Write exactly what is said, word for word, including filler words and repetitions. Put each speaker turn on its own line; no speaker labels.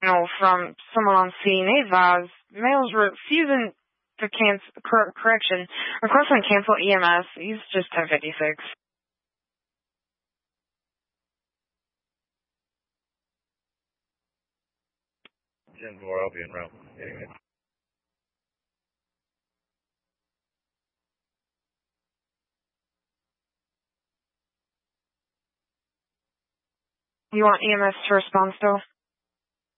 know, from someone on scene. Advise, males refusing to cancel, cor- correction, requesting cancel E M S. He's just ten fifty-six.
ten four, I'll be in route. Anyway.
You want E M S to respond still?